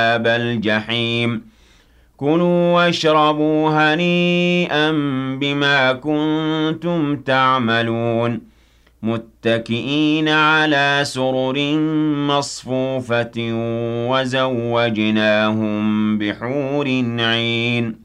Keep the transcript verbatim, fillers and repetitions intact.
أصحاب الجحيم كلوا واشربوا هنيئا بما كنتم تعملون متكئين على سرر مصفوفة وزوجناهم بحور عين